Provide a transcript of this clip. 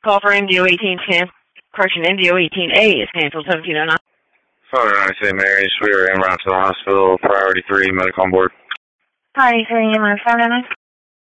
Call for MDO 18 correction, MDO 18A is canceled, 1709. Father 96 Marys, we are en route to the hospital, priority 3, medical on board. Priority 3, MR 599.